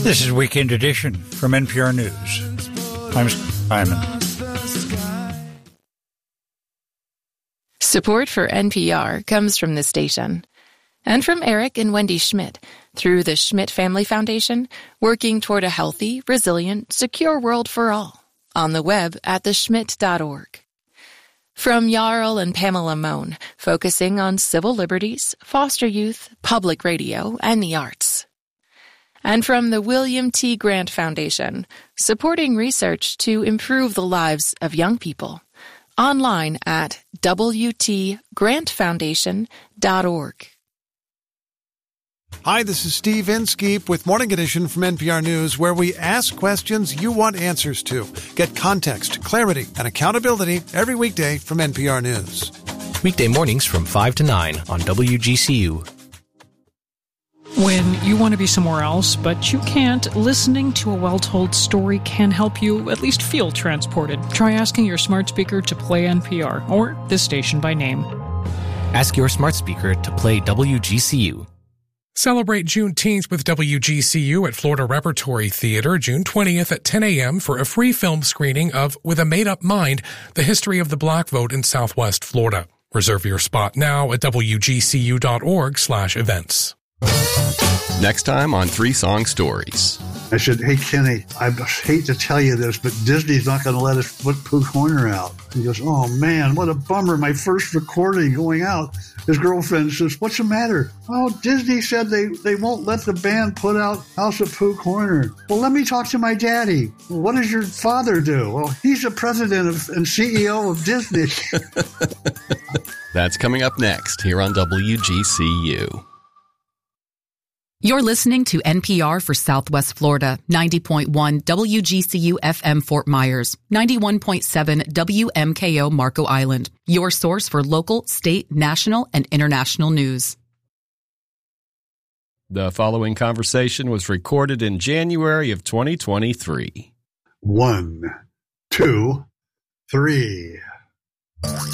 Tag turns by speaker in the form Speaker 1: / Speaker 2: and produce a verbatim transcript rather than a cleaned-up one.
Speaker 1: This is Weekend Edition from N P R News. I'm Simon.
Speaker 2: Support for N P R comes from this station and from Eric and Wendy Schmidt through the Schmidt Family Foundation, working toward a healthy, resilient, secure world for all. On the web at the schmidt dot org. From Jarl and Pamela Mohn, focusing on civil liberties, foster youth, public radio, and the arts. And from the William T. Grant Foundation, supporting research to improve the lives of young people. Online at w t grant foundation dot org.
Speaker 3: Hi, this is Steve Inskeep with Morning Edition from N P R News, where we ask questions you want answers to. Get context, clarity, and accountability every weekday from N P R News.
Speaker 4: Weekday mornings from five to nine on W G C U.
Speaker 5: When you want to be somewhere else, but you can't, listening to a well-told story can help you at least feel transported. Try asking your smart speaker to play N P R, or this station by name.
Speaker 4: Ask your smart speaker to play W G C U.
Speaker 6: Celebrate Juneteenth with W G C U at Florida Repertory Theater June twentieth at ten a.m. for a free film screening of With a Made-Up Mind, The History of the Black Vote in Southwest Florida. Reserve your spot now at w g c u dot org slash events.
Speaker 7: Next time on Three Song Stories.
Speaker 8: I said, hey, Kenny, I hate to tell you this, but Disney's not going to let us put Pooh Corner out. He goes, oh, man, what a bummer. My first recording going out. His girlfriend says, what's the matter? Oh, Disney said they, they won't let the band put out House of Pooh Corner. Well, let me talk to my daddy. Well, what does your father do? Well, he's the president of, and C E O of Disney.
Speaker 7: That's coming up next here on W G C U.
Speaker 9: You're listening to N P R for Southwest Florida, ninety point one W G C U F M Fort Myers, ninety-one point seven W M K O Marco Island, your source for local, state, national, and international news.
Speaker 7: The following conversation was recorded in January of twenty twenty-three.
Speaker 8: One, two, three.